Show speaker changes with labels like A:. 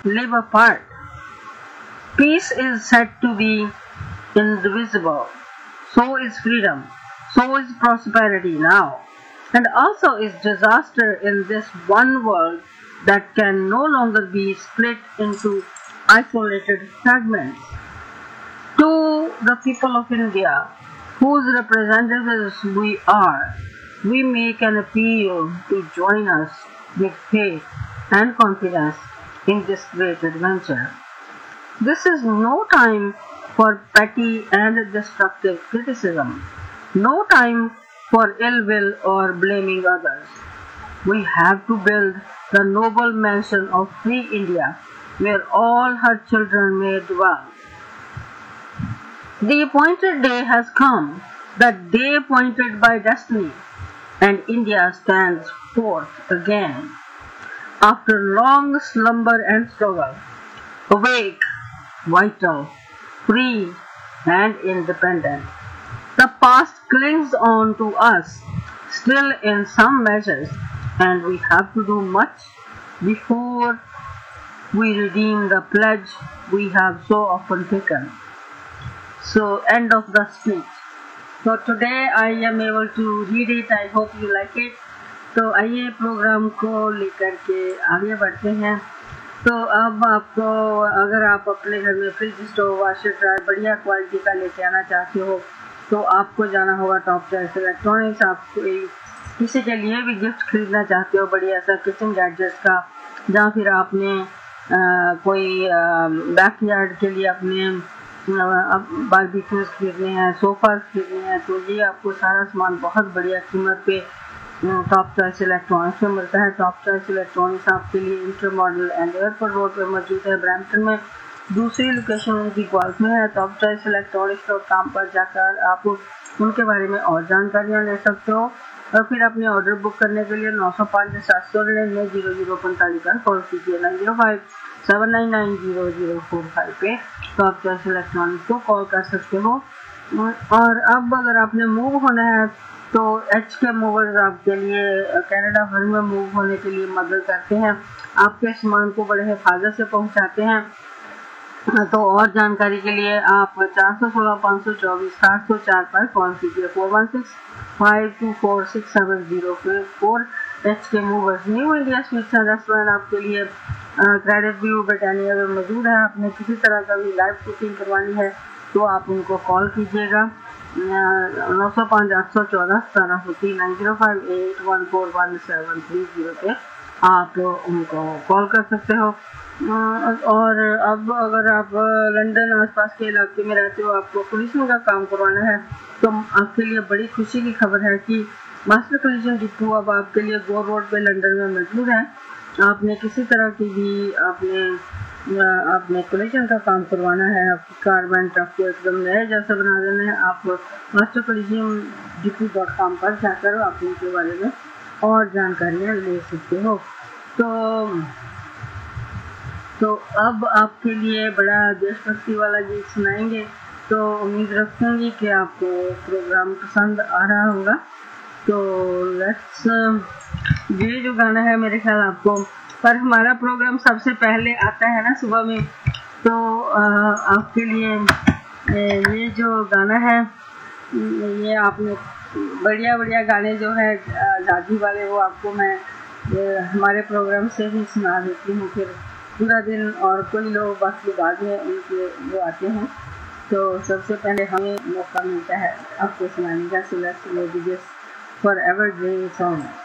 A: live apart. Peace is said to be indivisible. So is freedom. So is prosperity now. And also is disaster in this one world that can no longer be split into isolated fragments. To the people of India, whose representatives we are, we make an appeal to join us with faith and confidence in this great adventure. This is no time for petty and destructive criticism, no time for ill will or blaming others. We have to build the noble mansion of free India where all her children may dwell. The appointed day has come, that day appointed by destiny, and India stands forth again. After long slumber and struggle, awake, vital, free, and independent. The past clings on to us, still in some measures, and we have to do much before we redeem the pledge we have so often taken. So, end of the speech. So today I am able to read it. I hope you like it. तो आइए programme को लेकर के आगे बढ़ते हैं। तो अब आपको अगर आप अपने घर में फ्रिज, स्टोव, वाशर, ड्रायर बढ़िया क्वालिटी का लेके आना चाहते हो तो आपको जाना होगा टॉप चॉइस इलेक्ट्रॉनिक्स। आप किसी के लिए भी गिफ्ट खरीदना चाहते हो बढ़िया सा किचन गैजेट्स का, या फिर आपने कोई बैकयार्ड के लिए अपने बारबेक्यूज खरीदने हैं, सोफा खरीदने हैं, तो ये आपको सारा सामान बहुत बढ़िया कीमत पे टॉप चॉइस इलेक्ट्रॉनिक्स में मिलता है। टॉप चॉइस इलेक्ट्रॉनिक्स आपके लिए inter model and airport road पर मौजूद है ब्रैम्पटन में। दूसरी लोकेशन उनकी गोल्फ में है। टॉप चॉइस electronics.com पर जाकर आप उनके बारे में और जानकारियाँ ले सकते हो, और फिर अपने ऑर्डर बुक करने के लिए 905-799-0045 पर कॉल कीजिए। 905-799-0045 पे टॉप चॉइस इलेक्ट्रॉनिक्स को कॉल कर सकते हो। और अब अगर आपने मूव होना है तो HK मूवर्स आपके लिए कनाडा भर में मूव होने के लिए मदद करते हैं, आपके सामान को बड़े हिफाजत से पहुंचाते हैं। तो और जानकारी के लिए आप 416-524-704 पर कॉल कीजिए। 416-524-6704। HK movers new India sweets and restaurant आपके लिए क्रेडिट व्यू ब्रिटानिया में मौजूद है। आपने किसी तरह का भी लाइव कुकिंग करवानी है तो आप उनको कॉल कीजिएगा 905-814-1703 905-814-1730 पे आप उनको कॉल कर सकते हो। और अब अगर आप लंदन आसपास के इलाके में रहते हो, आपको कोलिशन का काम करवाना है तो आपके लिए बड़ी खुशी की खबर है कि मास्टर कोलिशन डिपो अब आपके लिए गोर रोड पे लंदन में मौजूद है। आपने किसी तरह की भी आपने कोलिशन का काम करवाना है, आपकी कार वैन ट्रक को एकदम नए जैसा बना देना है, आप mastercollisiondipo.com पर जाकर आप उनके बारे में और जानकारियाँ ले सकते हो। तो अब आपके लिए बड़ा देशभक्ति वाला गीत सुनाएंगे, तो उम्मीद रखूँगी कि आपको प्रोग्राम पसंद आ रहा होगा। तो लेट्स ये जो गाना है मेरे ख्याल आपको, पर हमारा प्रोग्राम सबसे पहले आता है ना सुबह में, तो आपके लिए ये जो गाना है ये आपने बढ़िया बढ़िया गाने जो है दादी वाले वो आपको मैं हमारे प्रोग्राम से ही सुना देती हूँ। फिर पूरा दिन और कोई लोग बाकी बाद में उनके वो आते हैं, तो सबसे पहले हमें मौका मिलता है आपको सुनाने का। So let's play this for evergreen song.